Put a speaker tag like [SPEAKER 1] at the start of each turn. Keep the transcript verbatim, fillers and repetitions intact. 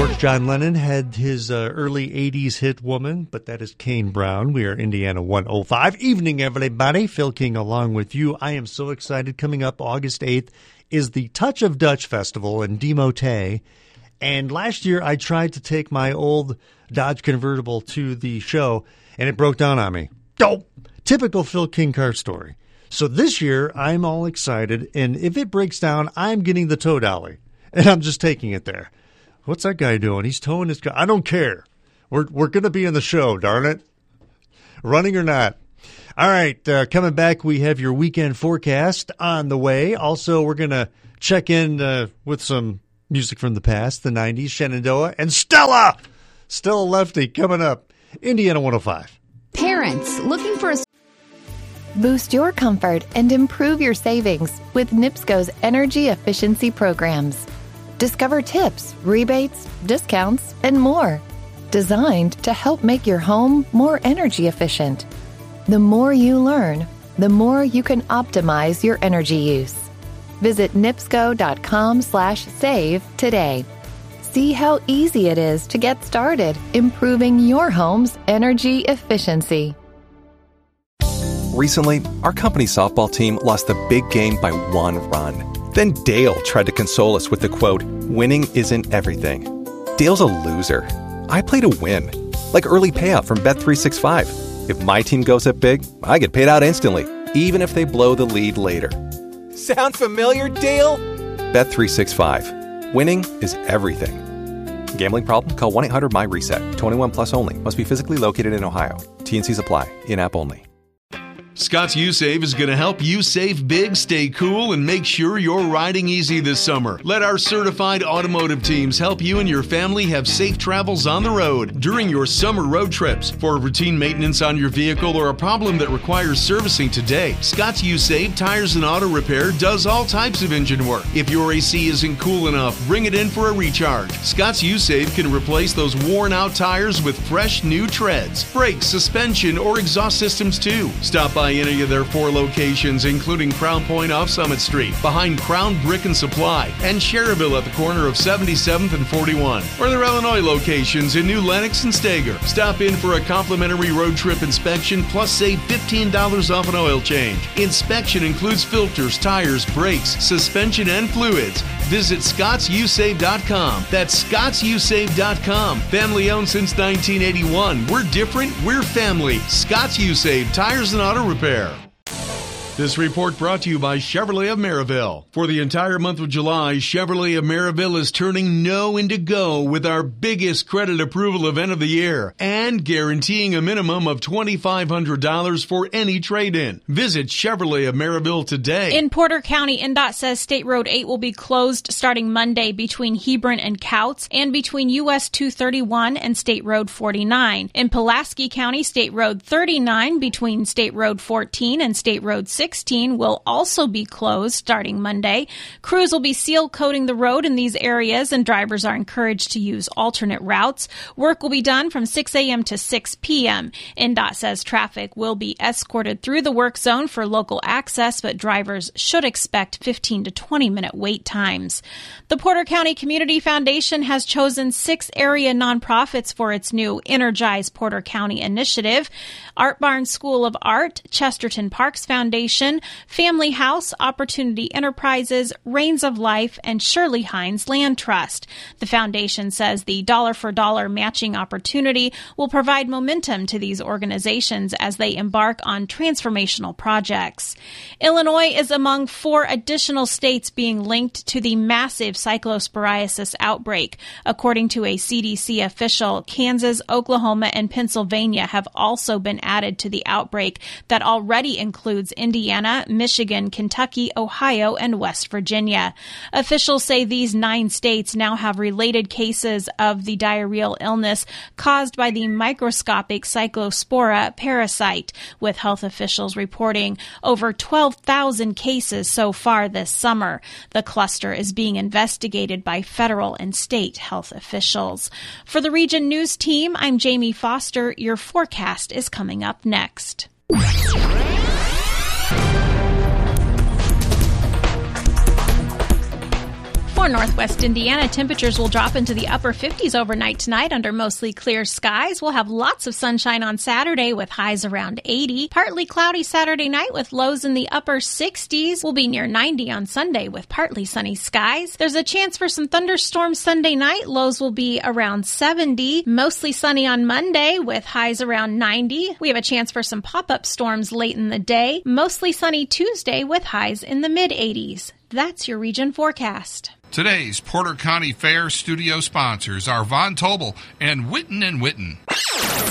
[SPEAKER 1] course, John Lennon had his uh, early eighties hit Woman, but that is Kane Brown. We are Indiana one oh five. Evening, everybody. Phil King along with you. I am so excited. Coming up August eighth is the Touch of Dutch Festival in Demotte. And last year I tried to take my old Dodge convertible to the show, and it broke down on me. Oh, typical Phil King car story. So this year I'm all excited, and if it breaks down, I'm getting the tow dolly, and I'm just taking it there. What's that guy doing? He's towing his car. I don't care. We're we're going to be in the show, darn it. Running or not. All right, uh, coming back, we have your weekend forecast on the way. Also, we're going to check in uh, with some music from the past, the nineties, Shenandoah, and Stella. Stella Lefty coming up. Indiana one oh five.
[SPEAKER 2] Parents looking for a...
[SPEAKER 3] Boost your comfort and improve your savings with NIPSCO's energy efficiency programs. Discover tips, rebates, discounts, and more, designed to help make your home more energy efficient. The more you learn, the more you can optimize your energy use. Visit nipsco.com slash save today. See how easy it is to get started improving your home's energy efficiency.
[SPEAKER 4] Recently, our company softball team lost the big game by one run. Then Dale tried to console us with the quote, "Winning isn't everything." Dale's a loser. I play to win. Like early payout from Bet three sixty-five. If my team goes up big, I get paid out instantly, even if they blow the lead later. Sound familiar, Dale? Bet three sixty-five. Winning is everything. Gambling problem? Call one eight hundred M Y reset. twenty-one plus only. Must be physically located in Ohio. T N Cs apply. In-app only.
[SPEAKER 5] Scott's U-Save is going to help you save big, stay cool, and make sure you're riding easy this summer. Let our certified automotive teams help you and your family have safe travels on the road during your summer road trips. For routine maintenance on your vehicle or a problem that requires servicing today, Scott's U-Save Tires and Auto Repair does all types of engine work. If your A C isn't cool enough, bring it in for a recharge. Scott's U-Save can replace those worn-out tires with fresh new treads, brakes, suspension, or exhaust systems too. Stop by any of their four locations, including Crown Point off Summit Street, behind Crown Brick and Supply, and Cherryville at the corner of seventy-seventh and forty-one, or their Illinois locations in New Lenox and Stager. Stop in for a complimentary road trip inspection, plus save fifteen dollars off an oil change. Inspection includes filters, tires, brakes, suspension, and fluids. Visit Scotts U Save dot com. That's Scotts U Save dot com. Family owned since nineteen eighty-one. We're different, we're family. Scotts U-Save Tires and Auto Repair. This report brought to you by Chevrolet of Maryville. For the entire month of July, Chevrolet of Maryville is turning no into go with our biggest credit approval event of the year and guaranteeing a minimum of twenty-five hundred dollars for any trade-in. Visit Chevrolet of Maryville today.
[SPEAKER 6] In Porter County, N D O T says State Road eight will be closed starting Monday between Hebron and Couts and between U S two thirty-one and State Road forty-nine. In Pulaski County, State Road thirty-nine between State Road fourteen and State Road sixteen will also be closed starting Monday. Crews will be seal coating the road in these areas, and drivers are encouraged to use alternate routes. Work will be done from six a.m. to six p.m. N D O T says traffic will be escorted through the work zone for local access, but drivers should expect fifteen to twenty minute wait times. The Porter County Community Foundation has chosen six area nonprofits for its new Energize Porter County initiative. Art Barn School of Art, Chesterton Parks Foundation, Family House, Opportunity Enterprises, Reigns of Life, and Shirley Hines Land Trust. The foundation says the dollar-for-dollar matching opportunity will provide momentum to these organizations as they embark on transformational projects. Illinois is among four additional states being linked to the massive cyclosporiasis outbreak. According to a C D C official, Kansas, Oklahoma, and Pennsylvania have also been added to the outbreak that already includes Indiana, Michigan, Kentucky, Ohio, and West Virginia. Officials say these nine states now have related cases of the diarrheal illness caused by the microscopic Cyclospora parasite, with health officials reporting over twelve thousand cases so far this summer. The cluster is being investigated by federal and state health officials. For the Region News Team, I'm Jamie Foster. Your forecast is coming up next. For northwest Indiana, temperatures will drop into the upper fifties overnight tonight under mostly clear skies. We'll have lots of sunshine on Saturday with highs around eighty. Partly cloudy Saturday night with lows in the upper sixties. We'll be near ninety on Sunday with partly sunny skies. There's a chance for some thunderstorms Sunday night. Lows will be around seventy. Mostly sunny on Monday with highs around ninety. We have a chance for some pop-up storms late in the day. Mostly sunny Tuesday with highs in the mid-eighties. That's your region forecast.
[SPEAKER 7] Today's Porter County Fair studio sponsors are Von Tobel and Witten and Witten.